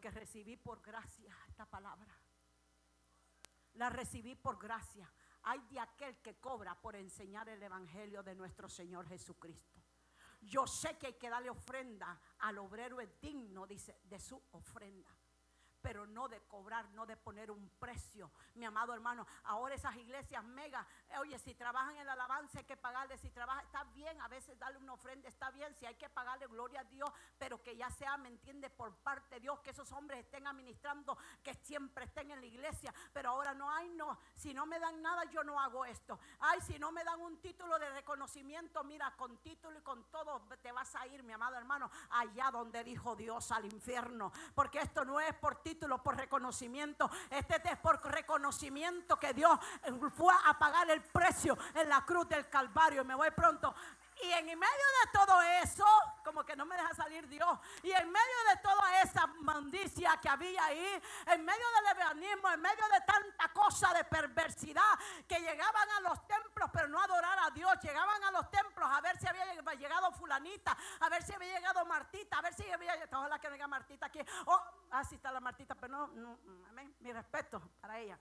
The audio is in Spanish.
porque recibí por gracia esta palabra. La recibí por gracia. Hay de aquel que cobra por enseñar el evangelio de nuestro Señor Jesucristo. Yo sé que hay que darle ofrenda al obrero, es digno, dice, de su ofrenda, pero no de cobrar, no de poner un precio, mi amado hermano. Ahora esas iglesias mega, oye, si trabajan en la alabanza hay que pagarle, si trabajan, está bien, a veces darle una ofrenda está bien, si hay que pagarle, gloria a Dios, pero que ya sea, me entiende, por parte de Dios, que esos hombres estén administrando, que siempre estén en la iglesia. Pero ahora no hay, no, si no me dan nada yo no hago esto. Ay, si no me dan un título de reconocimiento, mira, con título y con todo te vas a ir, mi amado hermano, allá donde dijo Dios, al infierno, porque esto no es por título, por reconocimiento, este es por reconocimiento que Dios fue a pagar el precio en la cruz del Calvario. Me voy pronto. Y en medio de todo eso, como que no me deja salir Dios, y en medio de toda esa maldicia que había ahí, en medio del lesbianismo, en medio de tanta cosa de perversidad, que llegaban a los templos pero no a adorar a Dios, llegaban a los templos a ver si había llegado fulanita, a ver si había llegado Martita, a ver si había llegado, ojalá que venga Martita aquí, sí está la Martita, pero no, amén, mi respeto para ella.